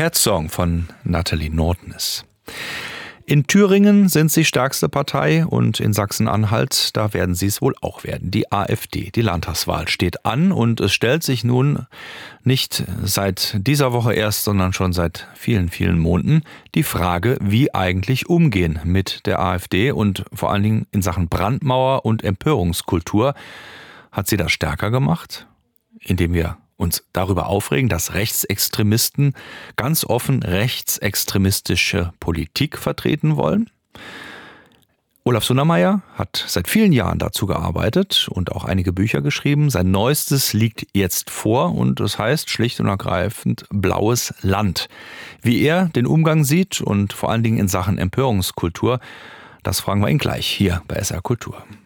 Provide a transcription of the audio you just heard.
Cat Song von Nathalie Nordnes. In Thüringen sind sie stärkste Partei und in Sachsen-Anhalt, da werden sie es wohl auch werden. Die AfD, die Landtagswahl steht an und es stellt sich nun nicht seit dieser Woche erst, sondern schon seit vielen, vielen Monaten die Frage, wie eigentlich umgehen mit der AfD und vor allen Dingen in Sachen Brandmauer und Empörungskultur. Hat sie das stärker gemacht, indem wir uns darüber aufregen, dass Rechtsextremisten ganz offen rechtsextremistische Politik vertreten wollen? Olaf Sundermeier hat seit vielen Jahren dazu gearbeitet und auch einige Bücher geschrieben. Sein neuestes liegt jetzt vor und es heißt schlicht und ergreifend Blaues Land. Wie er den Umgang sieht und vor allen Dingen in Sachen Empörungskultur, das fragen wir ihn gleich hier bei SR Kultur.